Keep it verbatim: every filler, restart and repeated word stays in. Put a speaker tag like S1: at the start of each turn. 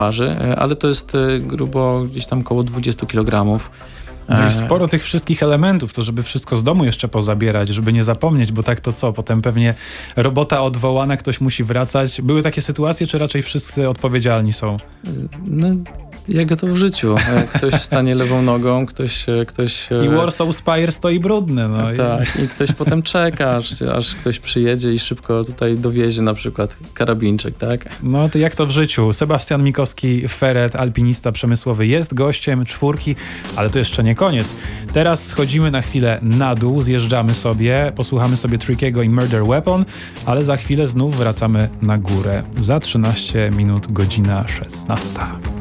S1: waży, ale to jest grubo gdzieś tam koło dwadzieścia kilogramów.
S2: No i sporo tych wszystkich elementów, to żeby wszystko z domu jeszcze pozabierać, żeby nie zapomnieć, bo tak to co, potem pewnie robota odwołana, ktoś musi wracać. Były takie sytuacje, czy raczej wszyscy odpowiedzialni są?
S1: No, jak to w życiu. Ktoś wstanie lewą nogą, ktoś... ktoś
S2: I Warsaw Spire stoi brudny. No
S1: tak, i... i ktoś potem czeka, aż, aż ktoś przyjedzie i szybko tutaj dowiezie na przykład karabinczek, tak?
S2: No to jak to w życiu. Sebastian Mikowski, Feret, alpinista przemysłowy, jest gościem czwórki, ale to jeszcze nie koniec. Teraz schodzimy na chwilę na dół, zjeżdżamy sobie, posłuchamy sobie Trickiego i Murder Weapon, ale za chwilę znów wracamy na górę. Za trzynaście minut, godzina szesnasta.